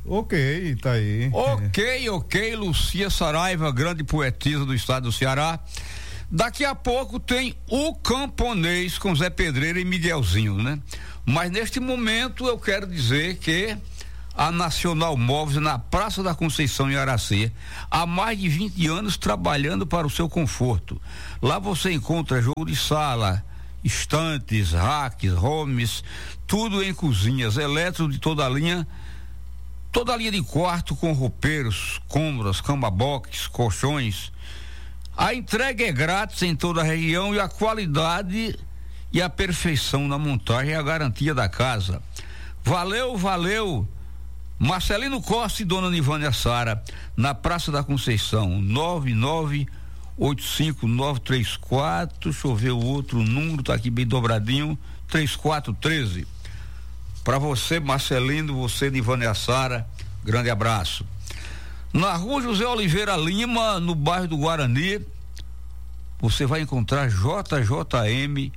Ok, tá aí. Ok, Lucia Saraiva, grande poetisa do estado do Ceará. Daqui a pouco tem o Camponês com Zé Pedreira e Miguelzinho, né? Mas neste momento eu quero dizer que a Nacional Móveis na Praça da Conceição em Araci, há mais de 20 anos trabalhando para o seu conforto. Lá você encontra jogo de sala, estantes, racks, homes, tudo em cozinhas, elétricos de toda a linha de quarto com roupeiros, cômodas, cama-box, colchões. A entrega é grátis em toda a região e a qualidade e a perfeição na montagem é a garantia da casa. Valeu! Marcelino Costa e Dona Nivânia Sara, na Praça da Conceição, 9985934, deixa eu ver o outro número, tá aqui bem dobradinho, 3413. Para você, Marcelino, você, Nivânia Sara, grande abraço. Na rua José Oliveira Lima, no bairro do Guarani, você vai encontrar JJM,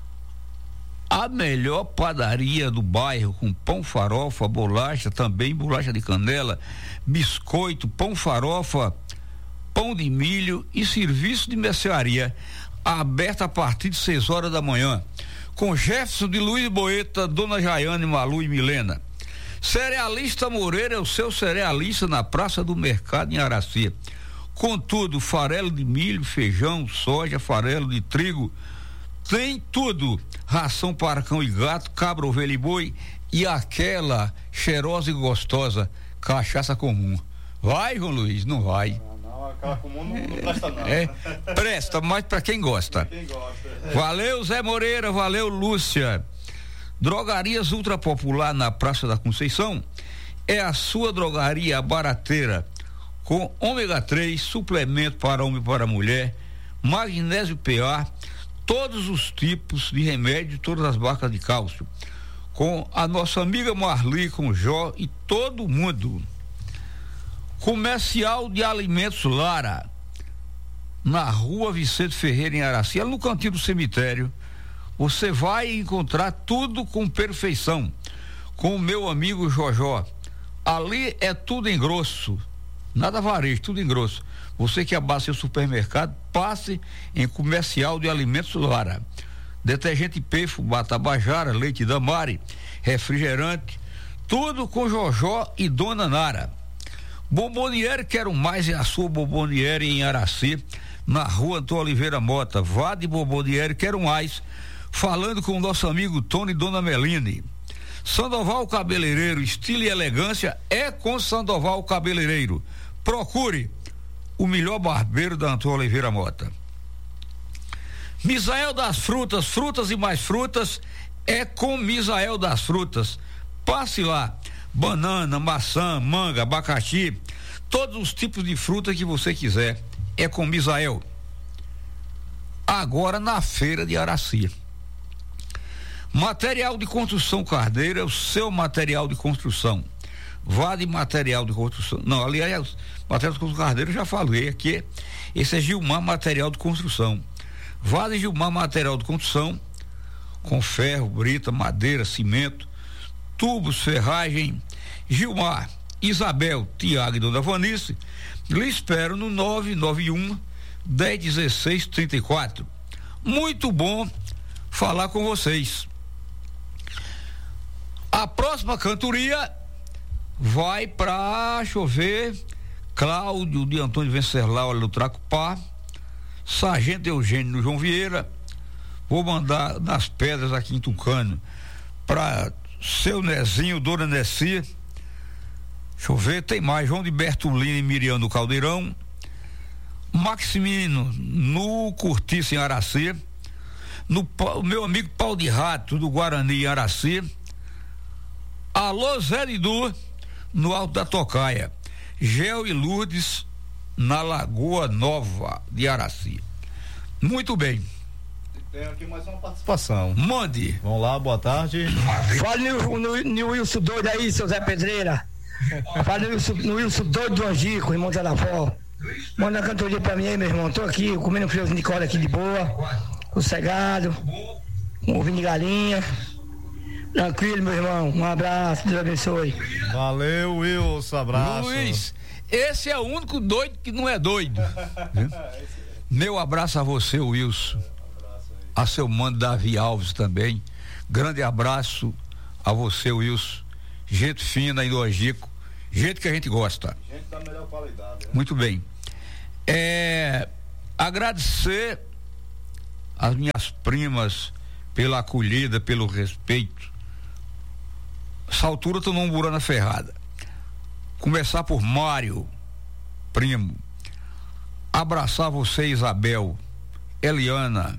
a melhor padaria do bairro, com pão, farofa, bolacha, também bolacha de canela, biscoito, pão, farofa, pão de milho e serviço de mercearia, aberta a partir de 6 horas da manhã, com Jefferson de Luiz Boeta, Dona Jaiane, Malu e Milena. Cerealista Moreira é o seu cerealista na Praça do Mercado em Araci. Contudo, farelo de milho, feijão, soja, farelo de trigo, tem tudo. Ração para cão e gato, cabra, ovelha e boi e aquela cheirosa e gostosa cachaça comum. Vai, João Luiz? Não vai. Não, aquela comum não presta não. Presta, mas para quem gosta. Valeu, Zé Moreira, valeu, Lúcia. Drogarias Ultra Popular na Praça da Conceição é a sua drogaria barateira, com ômega 3, suplemento para homem e para mulher, magnésio PA, todos os tipos de remédio, todas as marcas de cálcio, com a nossa amiga Marli, com Jó e todo mundo. Comercial de Alimentos Lara, na Rua Vicente Ferreira em Araci, no cantinho do cemitério. Você vai encontrar tudo com perfeição, com o meu amigo Jojó. Ali é tudo em grosso, nada varejo, tudo em grosso. Você que abaixa seu supermercado, passe em Comercial de Alimentos Lara. Detergente Pefo, Batabajara, leite Damari, refrigerante, tudo com Jojó e Dona Nara. Bomboniere Quero Mais é a sua Bomboniere em Araci, na Rua Antônio Oliveira Mota. Vá de Bomboniere Quero Mais, falando com o nosso amigo Tony e Dona Meline. Sandoval Cabeleireiro, estilo e elegância é com Sandoval Cabeleireiro. Procure o melhor barbeiro da Antônio Oliveira Mota. Misael das Frutas, frutas e mais frutas é com Misael das Frutas. Passe lá, banana, maçã, manga, abacaxi, todos os tipos de fruta que você quiser é com Misael. Agora na feira de Araci. Material de construção Carneiro é o seu material de construção. Vá de material de construção. Não, aliás, material de construção Carneiro eu já falei aqui. Esse é Gilmar Material de Construção. Vá de Gilmar Material de Construção, com ferro, brita, madeira, cimento, tubos, ferragem. Gilmar, Isabel, Tiago e Dona Vanice lhe espero no 991 1016 34. Muito bom falar com vocês. A próxima cantoria vai para chover Cláudio de Antônio Venceslau no Tracupá, Sargento Eugênio no João Vieira. Vou mandar nas Pedras aqui em Tucano para seu Nezinho, Dona Nessi. Deixa eu ver, tem mais João de Bertolini e Miriam no Caldeirão, Maximino no Curtiço em Araci, o meu amigo Paulo de Rato do Guarani em Araci. Alô Zé Lidu no Alto da Tocaia, Gel e Lourdes na Lagoa Nova de Araci. Muito bem. Tem aqui mais uma participação. Mande. Vamos lá, boa tarde. Fala no Wilson doido aí, seu Zé Pedreira. Fala no Wilson doido do Angico, irmão Zé da Fó. Manda a cantoria pra mim aí, meu irmão. Tô aqui comendo um friozinho de corda aqui de boa, sossegado, com ovinho de galinha. Tranquilo, meu irmão. Um abraço, Deus abençoe. Valeu, Wilson, abraço. Luiz, esse é o único doido que não é doido. Meu abraço a você, Wilson. A seu mano Davi Alves também. Grande abraço a você, Wilson. Gente fina aí do Angico. Gente que a gente gosta. Gente da melhor qualidade. Né? Muito bem. Agradecer as minhas primas pela acolhida, pelo respeito. Essa altura eu tô numa burana ferrada. Começar por Mário, primo. Abraçar você, Isabel, Eliana,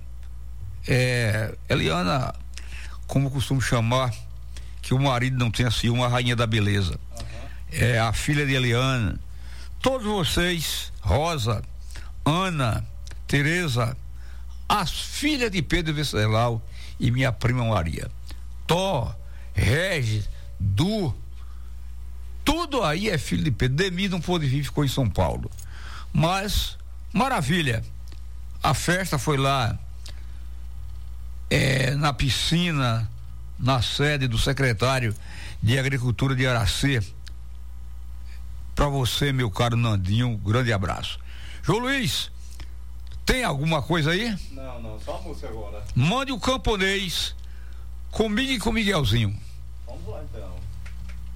como eu costumo chamar, que o marido não tenha sido uma rainha da beleza. A filha de Eliana, todos vocês, Rosa, Ana, Tereza, as filhas de Pedro Venceslau e minha prima Maria, Tó, Regis, Du, tudo aí é filho de Pedro. Demi não pôde vir, ficou em São Paulo, mas maravilha, a festa foi lá na piscina, na sede do secretário de Agricultura de Aracê. Para você, meu caro Nandinho, grande abraço. João Luiz, tem alguma coisa aí? Não, só a música agora. Mande o camponês comigo e com o Miguelzinho. Vamos lá então.